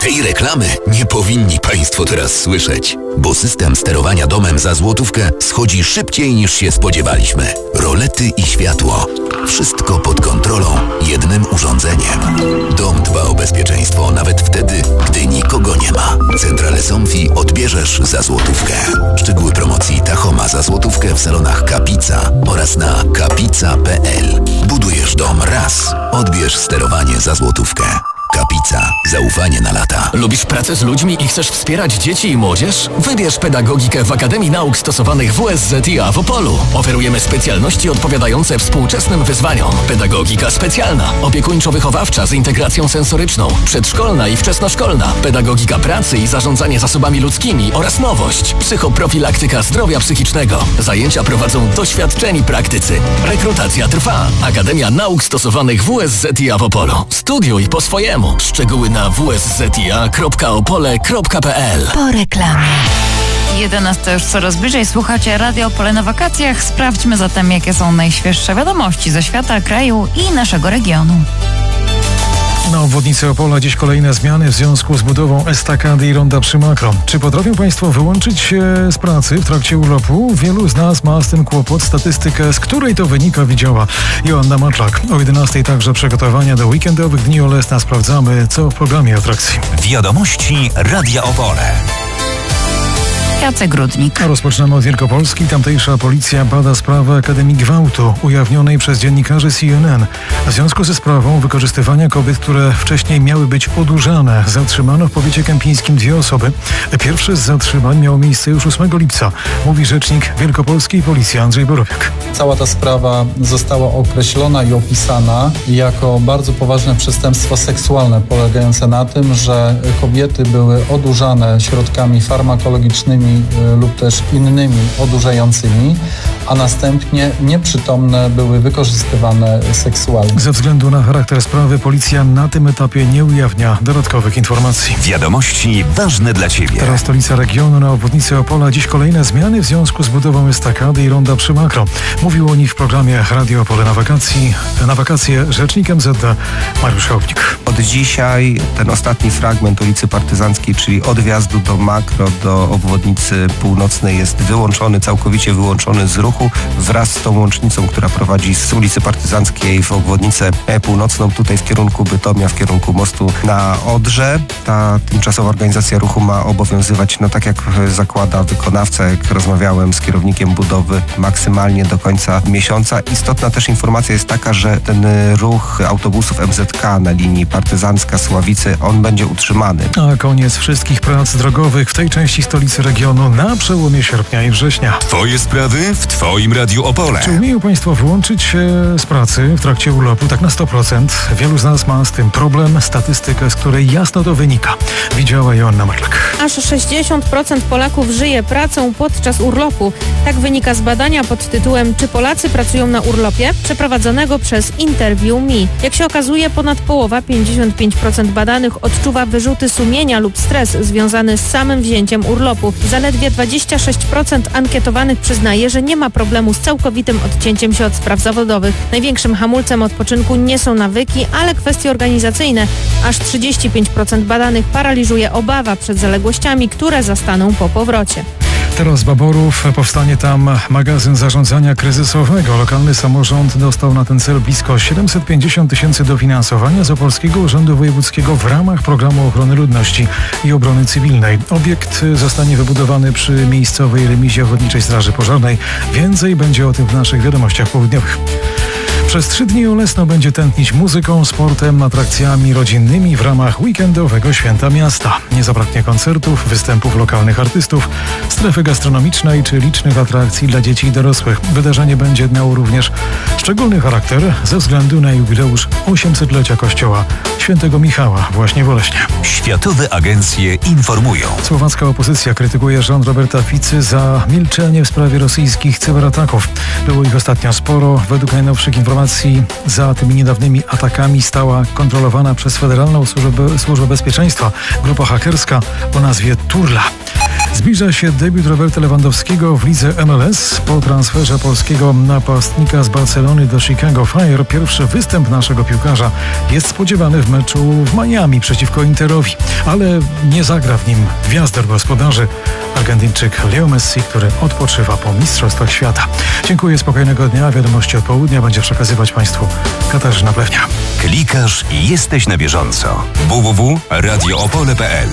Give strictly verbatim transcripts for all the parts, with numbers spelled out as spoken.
Tej reklamy nie powinni Państwo teraz słyszeć, bo system sterowania domem za złotówkę schodzi szybciej niż się spodziewaliśmy. Rolety i światło. Wszystko pod kontrolą jednym urządzeniem. Dom dba o bezpieczeństwo nawet wtedy, gdy nikogo nie ma. Centrale Somfy odbierzesz za złotówkę. Szczegóły promocji Tachoma za złotówkę w salonach Kapica oraz na kapica kropka p l. Budujesz dom raz. Odbierz sterowanie za złotówkę. Kapica. Zaufanie na lata. Lubisz pracę z ludźmi i chcesz wspierać dzieci i młodzież? Wybierz pedagogikę w Akademii Nauk Stosowanych W S Z I A w Opolu. Oferujemy specjalności odpowiadające współczesnym wyzwaniom. Pedagogika specjalna, opiekuńczo-wychowawcza z integracją sensoryczną, przedszkolna i wczesnoszkolna, pedagogika pracy i zarządzanie zasobami ludzkimi oraz nowość, psychoprofilaktyka zdrowia psychicznego. Zajęcia prowadzą doświadczeni praktycy. Rekrutacja trwa. Akademia Nauk Stosowanych W S Z I A w Opolu. Studiuj po swojemu. Szczegóły na w s z i a kropka opole kropka p l. Po reklamie. jedenasta już coraz bliżej. Słuchacie Radio Opole na wakacjach. Sprawdźmy zatem, jakie są najświeższe wiadomości ze świata, kraju i naszego regionu. Na obwodnicy Opola dziś kolejne zmiany w związku z budową estakady i ronda przy Makro. Czy potrafią Państwo wyłączyć się z pracy w trakcie urlopu? Wielu z nas ma z tym kłopot. Statystykę, z której to wynika, widziała Joanna Maczak. O jedenastej także przygotowania do weekendowych Dni Olesna. Sprawdzamy, co w programie atrakcji. Wiadomości Radia Opole. Jacek Grudnik. Rozpoczynamy od Wielkopolski. Tamtejsza policja bada sprawę Akademii Gwałtu ujawnionej przez dziennikarzy C N N. W związku ze sprawą wykorzystywania kobiet, które wcześniej miały być odurzane, zatrzymano w powiecie kępińskim dwie osoby. Pierwsze z zatrzymań miało miejsce już ósmego lipca, mówi rzecznik wielkopolskiej policji Andrzej Borowiak. Cała ta sprawa została określona i opisana jako bardzo poważne przestępstwo seksualne, polegające na tym, że kobiety były odurzane środkami farmakologicznymi lub też innymi odurzającymi, a następnie nieprzytomne były wykorzystywane seksualnie. Ze względu na charakter sprawy policja na tym etapie nie ujawnia dodatkowych informacji. Wiadomości ważne dla Ciebie. Teraz stolica regionu. Na obwodnicy Opola dziś kolejne zmiany w związku z budową estakady i ronda przy Makro. Mówił o nich w programie Radio Opole na wakacji. Na wakacje rzecznik M Z D Mariusz Chałupnik. Od dzisiaj ten ostatni fragment ulicy Partyzanckiej, czyli od wjazdu do Makro do obwodnicy północnej, jest wyłączony, całkowicie wyłączony z ruchu wraz z tą łącznicą, która prowadzi z ulicy Partyzanckiej w obwodnicę północną, tutaj w kierunku Bytomia, w kierunku mostu na Odrze. Ta tymczasowa organizacja ruchu ma obowiązywać, no tak jak zakłada wykonawca, jak rozmawiałem z kierownikiem budowy, maksymalnie do końca miesiąca. Istotna też informacja jest taka, że ten ruch autobusów M Z K na linii Partyzancka-Sławicy, on będzie utrzymany. A koniec wszystkich prac drogowych w tej części stolicy regionu na przełomie sierpnia i września. Twoje sprawy w Twoim Radiu Opole. Czy umieją Państwo wyłączyć się z pracy w trakcie urlopu? Tak na sto procent. Wielu z nas ma z tym problem. Statystykę, z której jasno to wynika, widziała Joanna Maczak. Aż sześćdziesiąt procent Polaków żyje pracą podczas urlopu. Tak wynika z badania pod tytułem „Czy Polacy pracują na urlopie?” przeprowadzonego przez Interview Me. Jak się okazuje, ponad połowa, pięćdziesiąt pięć procent badanych odczuwa wyrzuty sumienia lub stres związany z samym wzięciem urlopu. Zaledwie dwadzieścia sześć procent ankietowanych przyznaje, że nie ma problemu z całkowitym odcięciem się od spraw zawodowych. Największym hamulcem odpoczynku nie są nawyki, ale kwestie organizacyjne. Aż trzydzieści pięć procent badanych paraliżuje obawa przed zaległościami, które zastaną po powrocie. Teraz z Baborów powstanie tam magazyn zarządzania kryzysowego. Lokalny samorząd dostał na ten cel blisko siedemset pięćdziesiąt tysięcy dofinansowania z Opolskiego Urzędu Wojewódzkiego w ramach Programu Ochrony Ludności i Obrony Cywilnej. Obiekt zostanie wybudowany przy miejscowej remizie Ochotniczej Straży Pożarnej. Więcej będzie o tym w naszych wiadomościach południowych. Przez trzy dni Olesno będzie tętnić muzyką, sportem, atrakcjami rodzinnymi w ramach weekendowego Święta Miasta. Nie zabraknie koncertów, występów lokalnych artystów, strefy gastronomicznej czy licznych atrakcji dla dzieci i dorosłych. Wydarzenie będzie miało również szczególny charakter ze względu na jubileusz osiemsetlecia kościoła Świętego Michała właśnie w Oleśnie. Światowe agencje informują. Słowacka opozycja krytykuje rząd Roberta Ficy za milczenie w sprawie rosyjskich cyberataków. Było ich ostatnio sporo. Według najnowszych informacji za tymi niedawnymi atakami stała kontrolowana przez Federalną Służbę, Służbę Bezpieczeństwa grupa hakerska o nazwie Turla. Zbliża się debiut Roberta Lewandowskiego w lidze M L S. Po transferze polskiego napastnika z Barcelony do Chicago Fire pierwszy występ naszego piłkarza jest spodziewany w meczu w Miami przeciwko Interowi, ale nie zagra w nim gwiazdor gospodarzy, Argentyńczyk Leo Messi, który odpoczywa po Mistrzostwach Świata. Dziękuję, spokojnego dnia. Wiadomości od południa będzie przekazywać Państwu Katarzyna Plewnia. Klikasz i jesteś na bieżąco. w w w kropka radio opole kropka p l.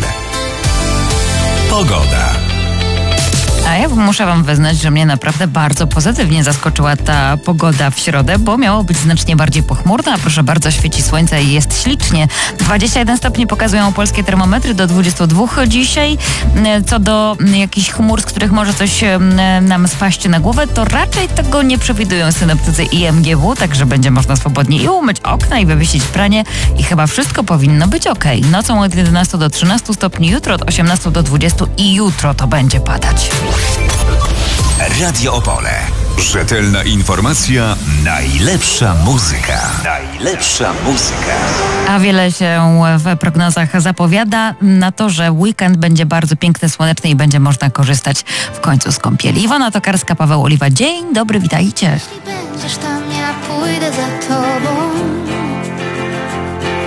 Pogoda. A ja muszę wam wyznać, że mnie naprawdę bardzo pozytywnie zaskoczyła ta pogoda w środę, bo miało być znacznie bardziej pochmurno, a proszę bardzo, świeci słońce i jest ślicznie. dwadzieścia jeden stopni pokazują polskie termometry, do dwudziestu dwóch dzisiaj. Co do jakichś chmur, z których może coś nam spaść na głowę, to raczej tego nie przewidują synoptycy I M G W, także będzie można swobodnie i umyć okna, i wywiesić pranie i chyba wszystko powinno być ok. Nocą od jedenastu do trzynastu stopni, jutro od osiemnastu do dwudziestu i jutro to będzie padać. Radio Opole. Rzetelna informacja, najlepsza muzyka. Najlepsza muzyka. A wiele się w prognozach zapowiada na to, że weekend będzie bardzo piękny, słoneczny i będzie można korzystać w końcu z kąpieli. Iwona Tokarska, Paweł Oliwa. Dzień dobry, witajcie. Jeśli będziesz tam